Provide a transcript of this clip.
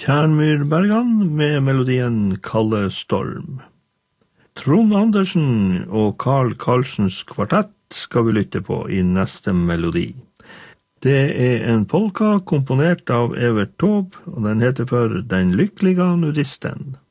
Tjernmyr Bergan med melodien Kalle Storm. Trond Andersen og Carl Karlsens kvartett skal vi lytte på i neste melodi. Det en polka komponert av Evert Taube, og den heter for Den lykkelige nudisten.